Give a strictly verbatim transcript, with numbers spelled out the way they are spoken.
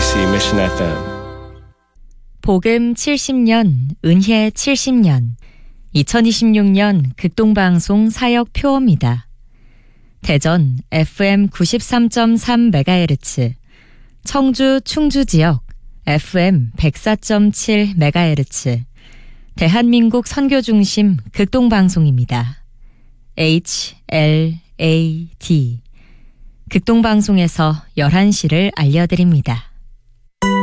케이비씨 Mission 에프엠. 복음 칠십 년, 은혜 칠십 년, 이천이십육 년 극동방송 사역 표어입니다. 대전 에프엠 구십삼 점 삼 메가헤르츠, 청주 충주 지역 에프엠 백사 점 칠 메가헤르츠, 대한민국 선교중심 극동방송입니다. 에이치 엘 에이 디 극동방송에서 열한 시를 알려드립니다.